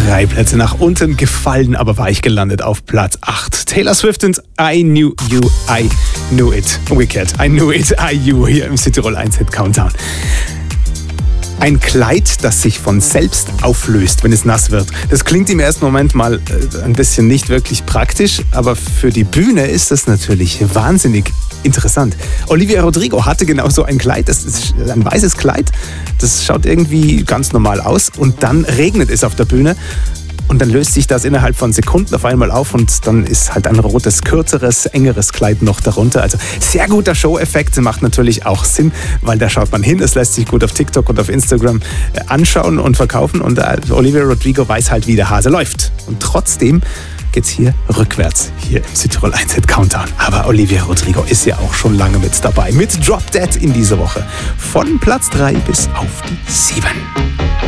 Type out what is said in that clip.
3 Plätze nach unten gefallen, aber weich gelandet auf Platz 8. Taylor Swift und I Knew You, I Knew It. Umgekehrt, I Knew It, I You hier im Südtirol 1 Hit Countdown. Ein Kleid, das sich von selbst auflöst, wenn es nass wird. Das klingt im ersten Moment mal ein bisschen nicht wirklich praktisch, aber für die Bühne ist das natürlich wahnsinnig interessant. Olivia Rodrigo hatte genau so ein Kleid, das ist ein weißes Kleid, das schaut irgendwie ganz normal aus und dann regnet es auf der Bühne. Und dann löst sich das innerhalb von Sekunden auf einmal auf und dann ist halt ein rotes, kürzeres, engeres Kleid noch darunter. Also sehr guter Show-Effekt, macht natürlich auch Sinn, weil da schaut man hin. Es lässt sich gut auf TikTok und auf Instagram anschauen und verkaufen. Und Olivia Rodrigo weiß halt, wie der Hase läuft. Und trotzdem geht's hier rückwärts, hier im Südtirol 1 Hit Countdown. Aber Olivia Rodrigo ist ja auch schon lange mit dabei. Mit Drop Dead in dieser Woche. Von Platz 3 bis auf die 7.